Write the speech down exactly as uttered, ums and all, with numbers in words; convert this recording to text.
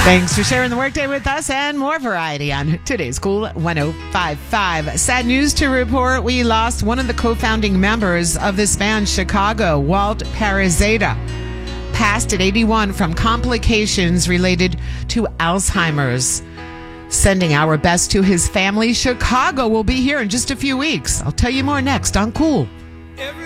Thanks for sharing the workday with us and more variety on today's Cool one oh five point five. Sad news to report. We lost one of the co-founding members of this band, Chicago, Walt Parazaitis. Passed at eighty-one from complications related to Alzheimer's. Sending our best to his family. Chicago will be here in just a few weeks. I'll tell you more next on Cool.